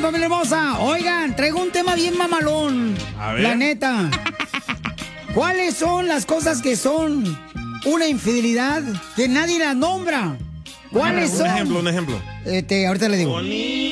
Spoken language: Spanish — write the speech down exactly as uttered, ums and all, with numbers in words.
familia hermosa. Oigan, traigo un tema bien mamalón. A ver. La neta. ¿Cuáles son las cosas que son una infidelidad que nadie las nombra? ¿Cuáles Un son? ejemplo, un ejemplo. Este, ahorita le digo. Bonito.